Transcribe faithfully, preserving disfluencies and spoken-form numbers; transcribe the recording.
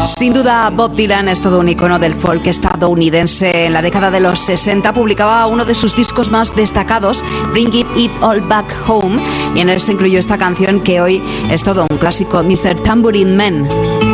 Sin duda, Bob Dylan es todo un icono del folk estadounidense. En la década de los sesenta publicaba uno de sus discos más destacados, Bring It All Back Home, y en él se incluyó esta canción que hoy es todo un clásico, mister Tambourine Man.